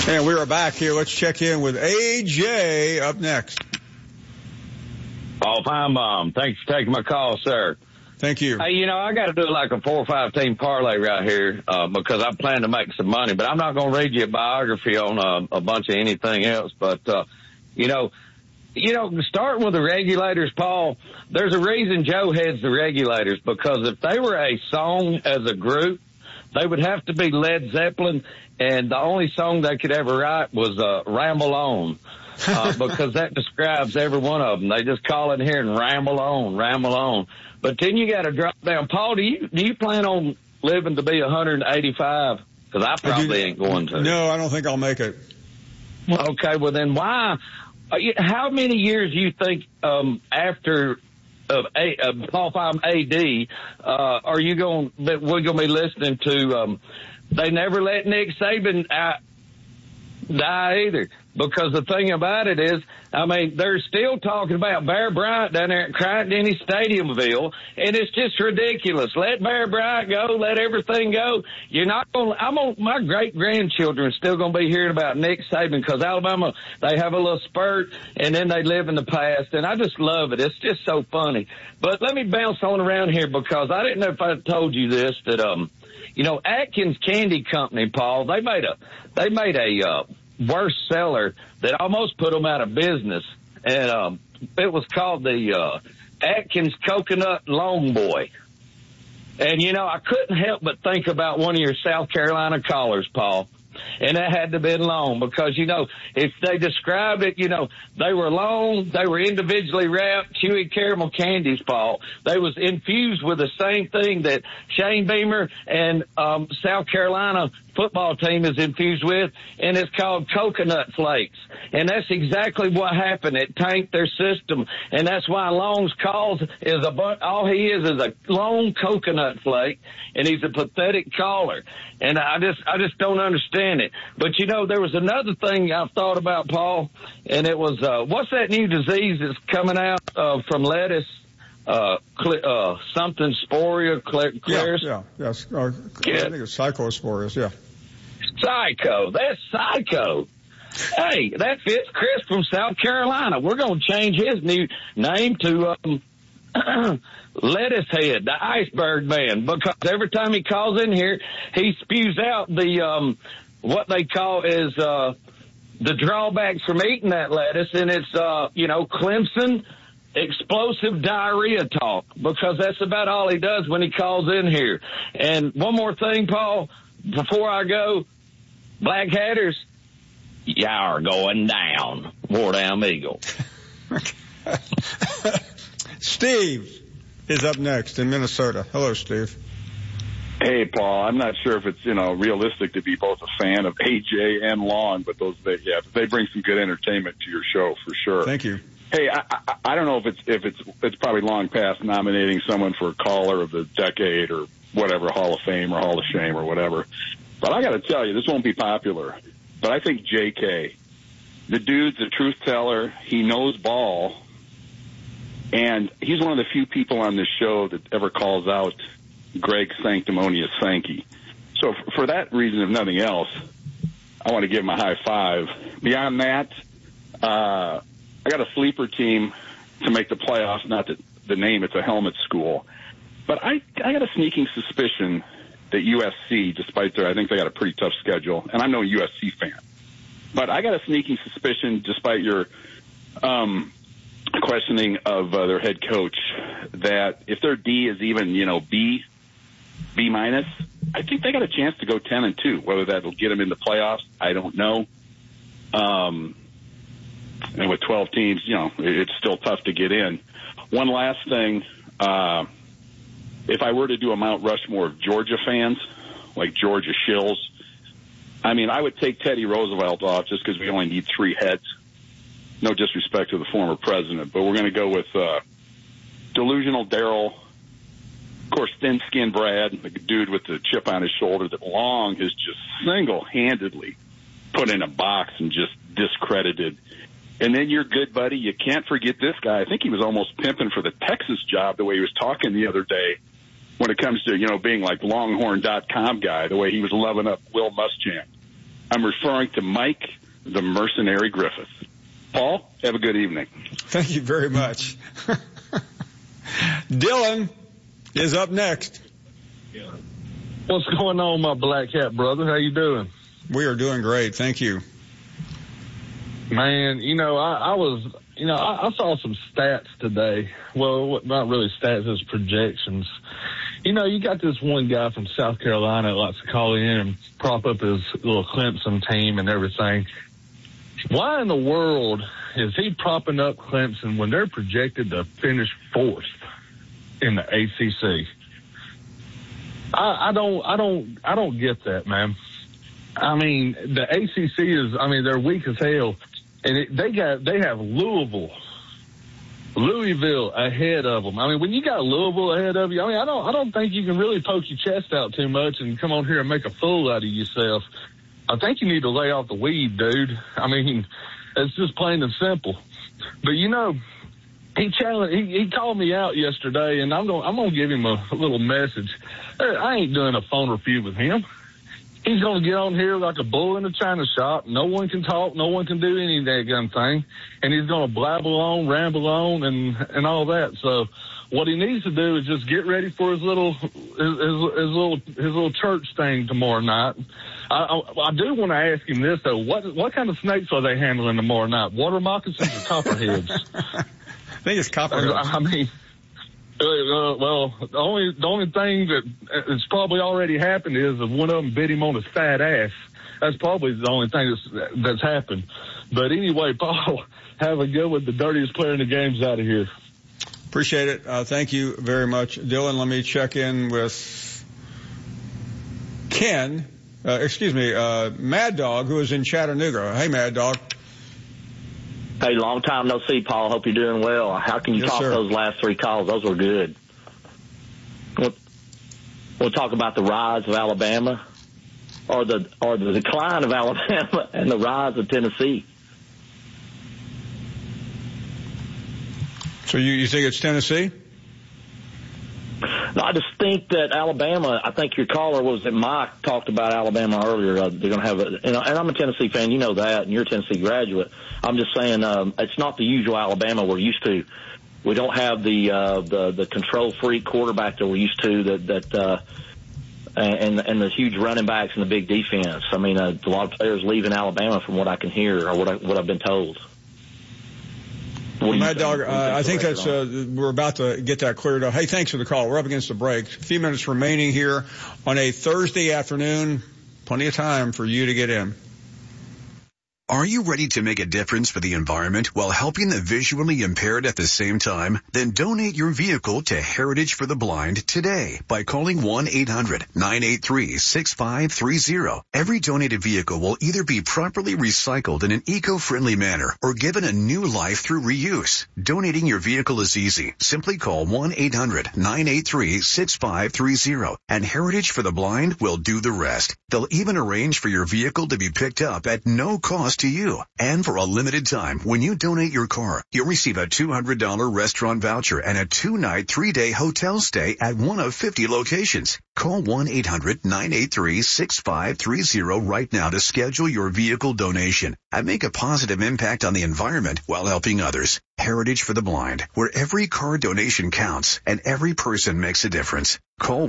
And we are back here. Let's check in with AJ up next. Paul Finebaum, thanks for taking my call, sir. Thank you. Hey, I got to do like a 4 or 5 team parlay right here because I plan to make some money. But I'm not going to read you a biography on a bunch of anything else. But, starting with the regulators, Paul, there's a reason Joe heads the regulators, because if they were a song as a group, they would have to be Led Zeppelin, and the only song they could ever write was Ramble On, because that describes every one of them. They just call it here and ramble on, ramble on. But then you got to drop down. Paul, do you plan on living to be 185? Because I probably ain't going to. No, I don't think I'll make it. Okay, well then why? How many years do you think after Paul Finebaum AD are you going? We're going to be listening to? They never let Nick Saban die either. Because the thing about it is, they're still talking about Bear Bryant down there at Cryant-Denny Stadiumville, and it's just ridiculous. Let Bear Bryant go, let everything go. You're not going to, my great-grandchildren still going to be hearing about Nick Saban, because Alabama, they have a little spurt, and then they live in the past, and I just love it. It's just so funny. But let me bounce on around here, because I didn't know if I told you this, that, Atkins Candy Company, Paul, they made a worst seller that almost put them out of business, and it was called the Atkins Coconut Long Boy. And I couldn't help but think about one of your South Carolina callers, Paul, and that had to have been long, because if they described it, they were long, they were individually wrapped, chewy caramel candies, Paul. They was infused with the same thing that Shane Beamer and South Carolina football team is infused with, and it's called coconut flakes. And that's exactly what happened. It tanked their system, and that's why Long's calls is all he is a long coconut flake, and he's a pathetic caller. And I just don't understand it. But there was another thing I thought about, Paul, and it was what's that new disease that's coming out from lettuce? Something sporia, Claris? Yes. I think it's Psychosporias, yeah. Psycho. That's Psycho. Hey, that fits Chris from South Carolina. We're going to change his new name to Lettuce Head, the Iceberg Man, because every time he calls in here, he spews out the what they call is the drawbacks from eating that lettuce, and it's Clemson explosive diarrhea talk, because that's about all he does when he calls in here. And one more thing, Paul, before I go, Black Hatters, y'all are going down. War Down Eagle. Steve is up next in Minnesota. Hello, Steve. Hey, Paul. I'm not sure if it's realistic to be both a fan of AJ and Long, but they bring some good entertainment to your show for sure. Thank you. Hey, I don't know if it's probably long past nominating someone for caller of the decade or whatever, Hall of Fame or Hall of Shame or whatever. But I got to tell you, this won't be popular. But I think J.K., the dude's a truth teller. He knows ball. And he's one of the few people on this show that ever calls out Greg Sanctimonious Sankey. So for that reason, if nothing else, I want to give him a high five. Beyond that, I got a sleeper team to make the playoffs, not the name, it's a helmet school. But I got a sneaking suspicion that USC, despite I think they got a pretty tough schedule, and I'm no USC fan, but I got a sneaking suspicion, despite your questioning of their head coach, that if their D is even, B minus, I think they got a chance to go 10-2. Whether that'll get them in the playoffs, I don't know. And with 12 teams, it's still tough to get in. One last thing. If I were to do a Mount Rushmore of Georgia fans, like Georgia shills, I would take Teddy Roosevelt off just because we only need 3 heads. No disrespect to the former president, but we're going to go with delusional Darryl, of course, thin-skinned Brad, the dude with the chip on his shoulder that Long has just single-handedly put in a box and just discredited. And then your good buddy, you can't forget this guy. I think he was almost pimping for the Texas job the way he was talking the other day when it comes to, being like Longhorn.com guy, the way he was loving up Will Muschamp. I'm referring to Mike, the mercenary Griffith. Paul, have a good evening. Thank you very much. Dylan is up next. What's going on, my black hat brother? How you doing? We are doing great. Thank you. Man, I saw some stats today. Well, not really stats, it's projections. You got this one guy from South Carolina that likes to call in and prop up his little Clemson team and everything. Why in the world is he propping up Clemson when they're projected to finish 4th in the ACC? I don't get that, man. I mean, the ACC they're weak as hell, and they have Louisville ahead of them. I mean, when you got Louisville ahead of you, I don't think you can really poke your chest out too much and come on here and make a fool out of yourself. I think you need to lay off the weed, dude. I mean, it's just plain and simple. But he called me out yesterday, and I'm gonna give him a little message. I ain't doing a phone review with him. He's gonna get on here like a bull in a china shop. No one can talk. No one can do any of that kind of thing. And he's gonna blabble on, ramble on, and all that. So what he needs to do is just get ready for his little church thing tomorrow night. I do want to ask him this though. What kind of snakes are they handling tomorrow night? Water moccasins or copperheads? I think it's copperheads. I mean, well, the only thing that has probably already happened is that one of them bit him on his fat ass. That's probably the only thing that's happened. But anyway, Paul, have a good one. The dirtiest player in the game's out of here. Appreciate it. Thank you very much. Dylan, let me check in with Ken. Mad Dog, who is in Chattanooga. Hey, Mad Dog. Hey, long time no see, Paul. Hope you're doing well. How can you top those last 3 calls? Those were good. We'll talk about the rise of Alabama or the decline of Alabama and the rise of Tennessee. So you think it's Tennessee? No, I just think that Alabama, I think your caller was that Mike talked about Alabama earlier. They're going to have and I'm a Tennessee fan, you know that, and you're a Tennessee graduate. I'm just saying, it's not the usual Alabama we're used to. We don't have the control freak quarterback that we're used to and the huge running backs and the big defense. I mean, a lot of players leaving Alabama from what I can hear or what I've been told. Mad Dog, I think that's we're about to get that cleared up. Hey, thanks for the call. We're up against the break. A few minutes remaining here on a Thursday afternoon. Plenty of time for you to get in. Are you ready to make a difference for the environment while helping the visually impaired at the same time? Then donate your vehicle to Heritage for the Blind today by calling 1-800-983-6530. Every donated vehicle will either be properly recycled in an eco-friendly manner or given a new life through reuse. Donating your vehicle is easy. Simply call 1-800-983-6530 and Heritage for the Blind will do the rest. They'll even arrange for your vehicle to be picked up at no cost to you. And for a limited time, when you donate your car, you'll receive a $200 restaurant voucher and a 2-night, 3-day hotel stay at one of 50 locations. Call 1-800-983-6530 right now to schedule your vehicle donation and make a positive impact on the environment while helping others. Heritage for the Blind, where every car donation counts and every person makes a difference. Call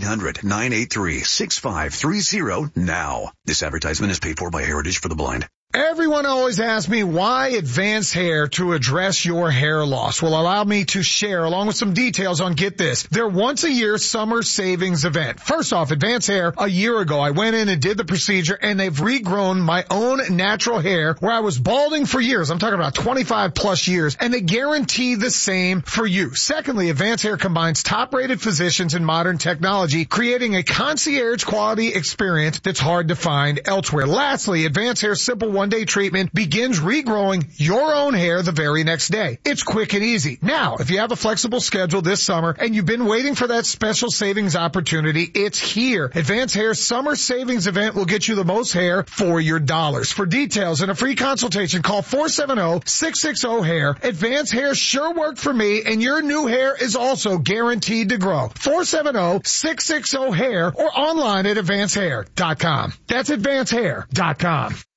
1-800-983-6530 now. This advertisement is paid for by Heritage for the Blind. Everyone always asks me why Advance Hair to address your hair loss. Well, allow me to share along with some details on, get this, their once-a-year summer savings event. First off, Advance Hair, a year ago, I went in and did the procedure, and they've regrown my own natural hair where I was balding for years. I'm talking about 25 plus years, and they guarantee the same for you. Secondly, Advance Hair combines top-rated physicians and modern technology, creating a concierge quality experience that's hard to find elsewhere. Lastly, Advance Hair's Simple one-day treatment begins regrowing your own hair the very next day. It's quick and easy. Now, if you have a flexible schedule this summer and you've been waiting for that special savings opportunity, it's here. Advance Hair's summer savings event will get you the most hair for your dollars. For details and a free consultation, call 470-660-HAIR. Advance Hair sure worked for me, and your new hair is also guaranteed to grow. 470-660-HAIR or online at advancehair.com. That's advancehair.com.